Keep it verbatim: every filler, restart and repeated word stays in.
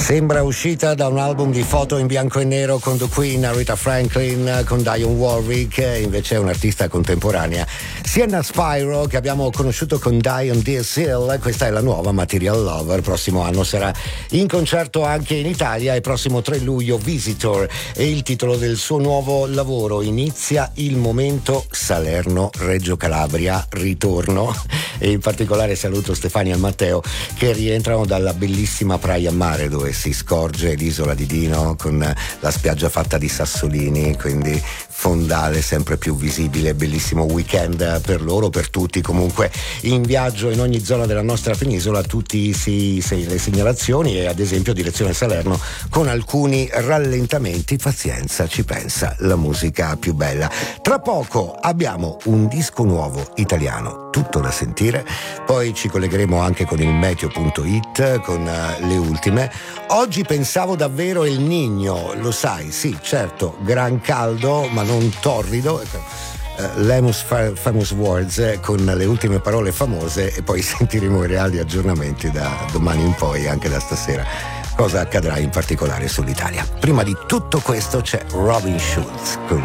Sembra uscita da un album di foto in bianco e nero con The Queen, Aretha Franklin, con Dionne Warwick, invece è un'artista contemporanea. Sienna Spyro, che abbiamo conosciuto con Die on This Hill, questa è la nuova Material Lover. Prossimo anno sarà in concerto anche in Italia e prossimo tre luglio Visitor è il titolo del suo nuovo lavoro. Inizia il momento Salerno Reggio Calabria ritorno, e in particolare saluto Stefania e Matteo che rientrano dalla bellissima Praia Mare, dove si scorge l'isola di Dino con la spiaggia fatta di sassolini, quindi fondale sempre più visibile. Bellissimo weekend per loro, per tutti. Comunque in viaggio in ogni zona della nostra penisola, tutti sì, sì, le segnalazioni, e ad esempio direzione Salerno con alcuni rallentamenti. Pazienza, ci pensa la musica più bella. Tra poco abbiamo un disco nuovo italiano, tutto da sentire, poi ci collegheremo anche con il meteo punto it con uh, le ultime. Oggi pensavo davvero El Niño, lo sai, sì, certo, gran caldo ma non torrido. Uh, Lemus Famous Words eh, con le ultime parole famose, e poi sentiremo i reali aggiornamenti da domani in poi, anche da stasera, cosa accadrà in particolare sull'Italia. Prima di tutto questo c'è Robin Schulz con